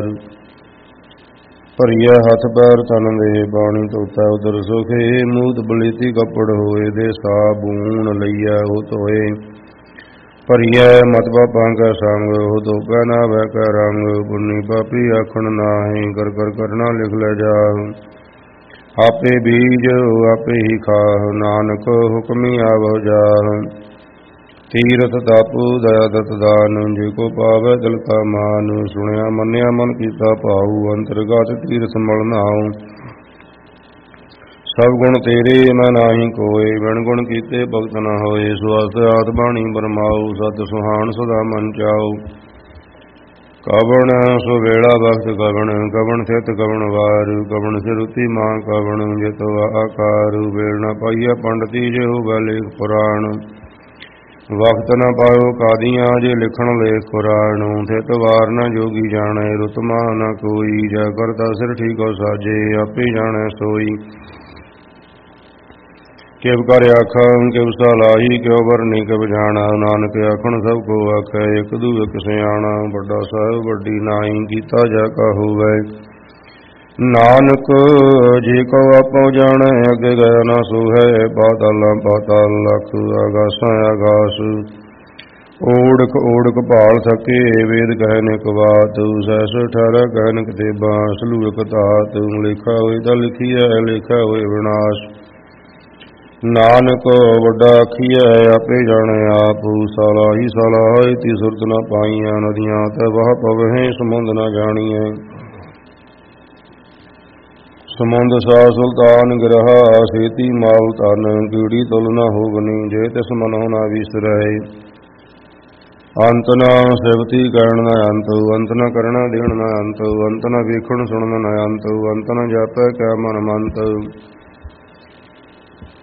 ਭਰੀਆ ਹੱਥ ਪੈਰ ਤਨ ਦੇ ਬਾਣੀ ਧੋਤਾ ਉਦਰ ਸੁਖੇ ਮੂਤ ਬਲੀਤੀ ਕੱਪੜ ਹੋਏ ਦੇ ਸਾਬੂਨ ਲਈਆ ਉਹ ਧੋਏ ਭਰੀਆ ਮਤ ਪਾਪਾਂ ਕਾ ਸੰਗ ਉਹ ਧੋਪੈ ਨਾ ਵੈ ਕੈ ਰੰਗ ਪੁੰਨੀ ਪਾਪੀ ਆਖਣ ਨਾਹੀਂ ਕਰ ਕਰ ਕਰਨਾ ਲਿਖ ਲੈ ਜਾ ਆਪੇ ਬੀਜ ਆਪੇ ਹੀ ਖਾਹ ਨਾਨਕ ਹੁਕਮੀ ਆਵੋ ਜਾਹ ਤੀਰਥ ਤਾਪੂ ਦਇਆ ਦਤ ਦਾਨ ਜੇ ਕੋ ਪਾਵੈ ਦਿਲ ਕਾ ਮਾਨ ਸੁਣਿਆ ਮੰਨਿਆ ਮਨ ਕੀਤਾ ਭਾਉ ਅੰਤਰਗਤ ਤੀਰਥ ਮਲ ਨਾਉ ਸਭ ਗੁਣ ਤੇਰੇ ਮੈਂ ਨਾਹੀ ਕੋਏ ਬਿਨ ਗੁਣ ਕੀਤੇ ਭਗਤ ਨ ਹੋਏ ਸੁਆਸ ਆਤ ਬਾਣੀ ਬਰਮਾਉ ਸਤ ਸੁਹਾਣ ਸਦਾ ਮਨ ਚਾਉ ਕਵਣ ਸੋ ਵੇਲਾ ਵਕਤ ਕਵਣ ਕਵਣ ਥਿਤ ਕਵਣ ਵਾਰ ਕਵਣ ਸਿਰੁਤੀ ਮਾਂ ਕਵਣ ਜਿਤ ਆਕਾਰ ਵੇਲ ਨ ਪਾਈਆ ਪੰਡਤੀ ਜੇ ਹੋਗਾ ਲੇਖ ਪੁਰਾਣ ਵਕਤ ਨ ਪਾਇਓ ਕਾਦੀਆਂ ਜੇ ਲਿਖਣ ਲੇਖ ਕੁਰਾਨ ਥਿਤ ਵਾਰ ਨ ਜੋਗੀ ਜਾਣੈ ਰੁਤਮਾ ਨ ਕੋਈ ਜੈ ਕਰਤਾ ਸਿਰ ਠੀਕੋ ਸਾਜੇ ਆਪੇ ਜਾਣੈ ਸੋਈ ਕਿਵ ਕਰ ਆਖਾਂ ਕਿਵ ਸਲਾਹੀ ਕਿਉ ਵਰਨੀ ਕਿਵ ਜਾਣਾ ਨਾਨਕ ਆਖਣ ਸਭ ਕੋ ਆਖੈ ਇਕ ਦੂ ਇਕ ਸਿਆਣਾ ਵੱਡਾ ਸਾਹਿਬ ਵੱਡੀ ਨਾਈ ਕੀਤਾ ਜਾ ਕਾ ਹੋਵੈ ਨਾਨਕ ਜੇ ਕੋ ਆਪੋ ਜਾਣੈ ਅੱਗੇ ਗਿਆ ਨਾ ਸੋਹੈ ਪਾਤਾਲਾਂ ਪਾਤਾਲ ਲਖ ਆਗਾਸਾਂ ਆਗਾਸ ਓੜਕ ਓੜਕ ਭਾਲ ਸਕੇ ਵੇਦ ਕਹਿ ਨਿਕ ਬਾਤ ਸੈਸ ਠਹਿਰੈ ਕਹਿ ਨਿਕ ਤੇਬਾਂ ਸਲੂ ਇਕ ਧਾਤ ਲਿਖਾ ਹੋਏ ਤਾਂ ਲਿਖੀਐ ਲਿਖਾ ਹੋਏ ਵਿਨਾਸ਼ ਨਾਨਕ ਵੱਡਾ ਆਖੀਐ ਆਪੇ ਜਾਣੈ ਆਪ ਸਲਾਹੀ ਸਲਾਹੀ ਤੀ ਸੁਰਤ ਨ ਪਾਈਆਂ ਨਦੀਆਂ ਤੈ ਵਾਹ ਪਵਹਿ ਸਮੁੰਦ ਨ ਜਾਣੀਐ ਸਮੁੰਦ ਸਾ ਸੁਲਤਾਨ ਗ੍ਰਹਾ ਸੇਤੀ ਮਾਲ ਤਨ ਕੀੜੀ ਤੁਲ ਨ ਹੋਵਨੀ ਜੇ ਤਿਸ ਮਨੋ ਨ ਵਿਸਰੈ ਅੰਤ ਨ ਸਿਵਤੀ ਕਹਿਣ ਨ ਅੰਤ ਅੰਤ ਨ ਕਰਣਾ ਦੇਣ ਨ ਅੰਤ ਅੰਤ ਨ ਵੇਖਣ ਸੁਣਨ ਨ ਅੰਤ ਅੰਤ ਨ ਜਾਪੈ ਕੈ ਮਨ ਮੰਤ